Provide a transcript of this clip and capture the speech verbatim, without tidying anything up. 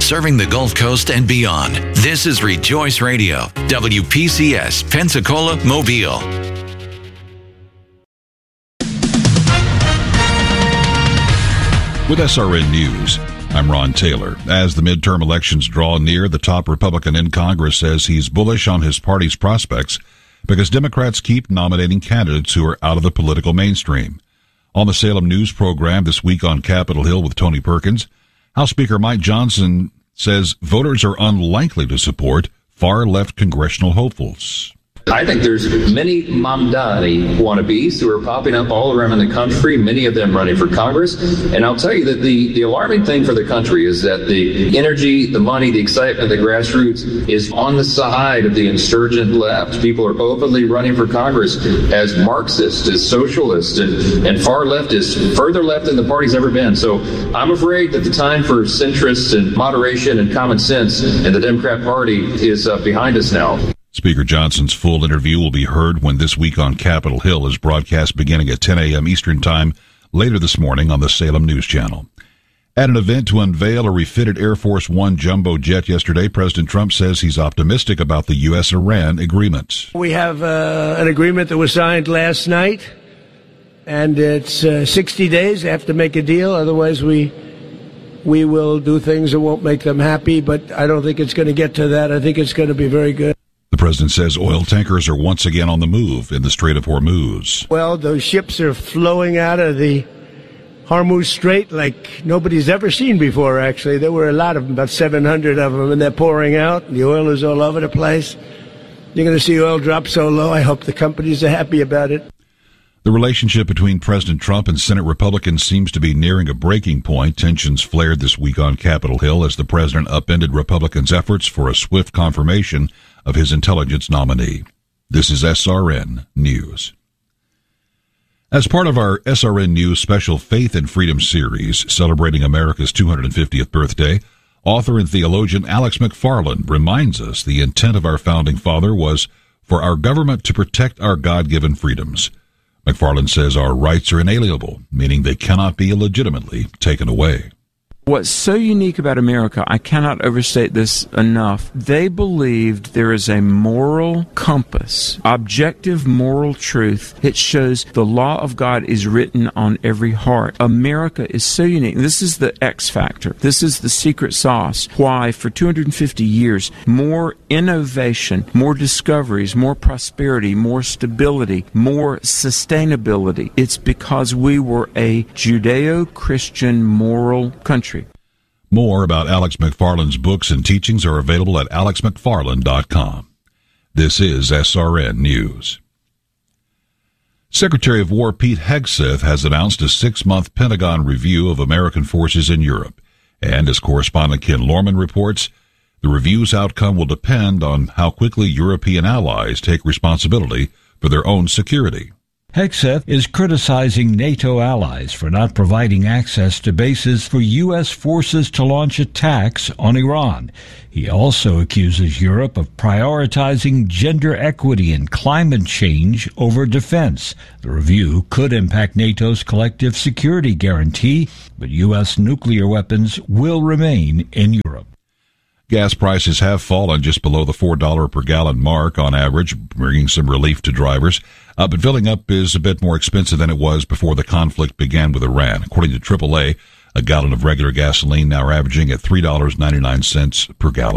serving the Gulf Coast and beyond. This is Rejoice Radio, W P C S, Pensacola, Mobile. With S R N News, I'm Ron Taylor. As the midterm elections draw near, the top Republican in Congress says he's bullish on his party's prospects because Democrats keep nominating candidates who are out of the political mainstream. On the Salem News program this week on Capitol Hill with Tony Perkins, House Speaker Mike Johnson says voters are unlikely to support far-left congressional hopefuls. I think there's many Mamdani wannabes who are popping up all around the country, many of them running for Congress. And I'll tell you that the, the alarming thing for the country is that the energy, the money, the excitement, the grassroots is on the side of the insurgent left. People are openly running for Congress as Marxist, as socialist, and, and far left is further left than the party's ever been. So I'm afraid that the time for centrists and moderation and common sense in the Democrat Party is uh, behind us now. Speaker Johnson's full interview will be heard when This Week on Capitol Hill is broadcast beginning at ten a.m. Eastern Time later this morning on the Salem News Channel. At an event to unveil a refitted Air Force One jumbo jet yesterday, President Trump says he's optimistic about the U S Iran agreement. We have uh, an agreement that was signed last night, and it's uh, sixty days. They have to make a deal. Otherwise, we we will do things that won't make them happy, but I don't think it's going to get to that. I think it's going to be very good. The president says oil tankers are once again on the move in the Strait of Hormuz. Well, those ships are flowing out of the Hormuz Strait like nobody's ever seen before, actually. There were a lot of them, about seven hundred of them, and they're pouring out. And the oil is all over the place. You're going to see oil drop so low. I hope the companies are happy about it. The relationship between President Trump and Senate Republicans seems to be nearing a breaking point. Tensions flared this week on Capitol Hill as the president upended Republicans' efforts for a swift confirmation of his intelligence nominee. This is S R N News. As part of our S R N News special Faith and Freedom series celebrating America's two hundred fiftieth birthday, author and theologian Alex McFarland reminds us the intent of our founding father was for our government to protect our God-given freedoms. McFarland says our rights are inalienable, meaning they cannot be illegitimately taken away. What's so unique about America, I cannot overstate this enough, they believed there is a moral compass, objective moral truth. It shows the law of God is written on every heart. America is so unique. This is the X factor. This is the secret sauce. Why, for two hundred fifty years, more innovation, more discoveries, more prosperity, more stability, more sustainability. It's because we were a Judeo-Christian moral country. More about Alex McFarland's books and teachings are available at alex mcfarland dot com. This is S R N News. Secretary of War Pete Hegseth has announced a six-month Pentagon review of American forces in Europe. And as correspondent Ken Lorman reports, the review's outcome will depend on how quickly European allies take responsibility for their own security. Hegseth is criticizing NATO allies for not providing access to bases for U S forces to launch attacks on Iran. He also accuses Europe of prioritizing gender equity and climate change over defense. The review could impact NATO's collective security guarantee, but U S nuclear weapons will remain in Europe. Gas prices have fallen just below the four dollars per gallon mark on average, bringing some relief to drivers. Uh, but filling up is a bit more expensive than it was before the conflict began with Iran. According to triple A, a gallon of regular gasoline now averaging at three dollars and ninety-nine cents per gallon.